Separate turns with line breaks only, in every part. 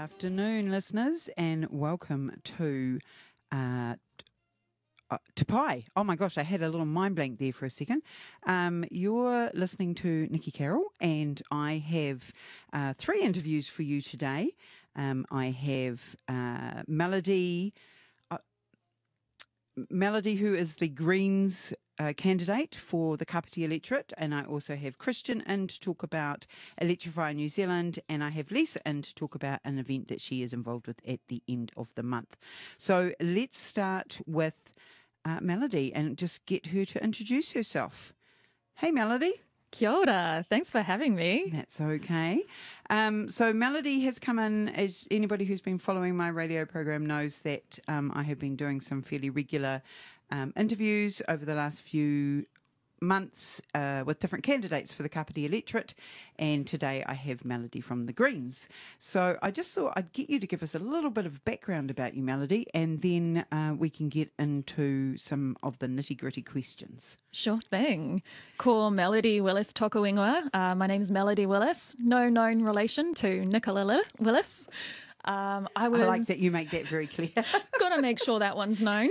afternoon, listeners, and welcome to Pai. Oh my gosh, I had a little mind blank there for a second. You're listening to Nikki Carroll, and I have 3 interviews for you today. I have Melody, who is the Greens candidate for the Kapiti electorate, and I also have Christian in to talk about Electrify New Zealand, and I have Lisa in to talk about an event that she is involved with at the end of the month. So let's start with Melody and just get her to introduce herself. Hey, Melody.
Kia ora. Thanks for having me.
That's okay. So Melody has come in, as anybody who's been following my radio program knows that I have been doing some fairly regular interviews over the last few months with different candidates for the Kapiti electorate, and today I have Melody from the Greens. So I just thought I'd get you to give us a little bit of background about you, Melody, and then we can get into some of the nitty-gritty questions.
Sure thing. Ko Melody Willis toko ingoa. My name's Melody Willis. No known relation to Nicola Willis. I
like that you make that very clear.
Gotta make sure that one's known.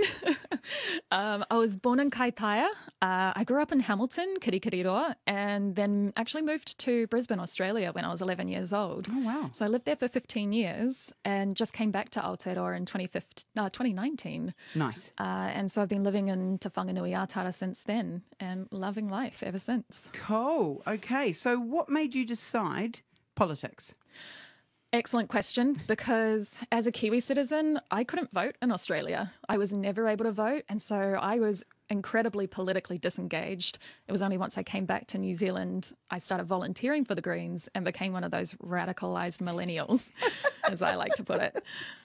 I was born in Kaitaia. I grew up in Hamilton, Kirikiriroa, and then actually moved to Brisbane, Australia when I was 11 years old.
Oh, wow.
So I lived there for 15 years and just came back to Aotearoa in 2019.
Nice.
And so I've been living in Te Whanganui Atara since then and loving life ever since.
Cool. Okay. So what made you decide politics?
Excellent question, because as a Kiwi citizen, I couldn't vote in Australia. I was never able to vote, and so I was incredibly politically disengaged. It was only once I came back to New Zealand, I started volunteering for the Greens and became one of those radicalised millennials, as I like to put it.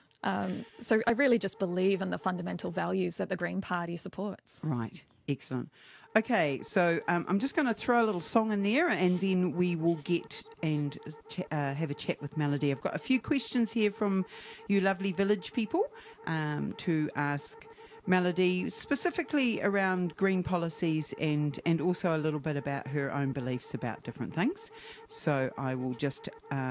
So I really just believe in the fundamental values that the Green Party supports.
Right. Excellent. Okay, so I'm just going to throw a little song in there and then we will get and have a chat with Melody. I've got a few questions here from you lovely village people to ask Melody, specifically around green policies and also a little bit about her own beliefs about different things. So I will just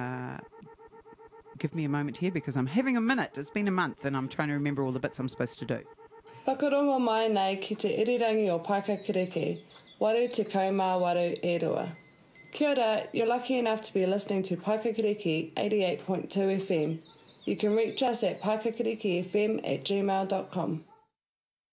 give me a moment here because I'm having a minute. It's been a month and I'm trying to remember all the bits I'm supposed to do.
Whakarongo mai nei ki te irirangi o Paikakiriki, waru te kaumā waru e rua. Kia ora, you're lucky enough to be listening to Paikakiriki 88.2 FM. You can reach us at paikakirikifm@gmail.com.